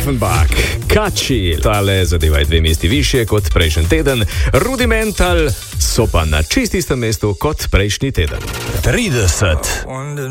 Offenbach, Kači, tale zadeva je 2 mesti više kot prejšnji teden, Rudimental so pa na čististem mestu kot prejšnji teden. 30.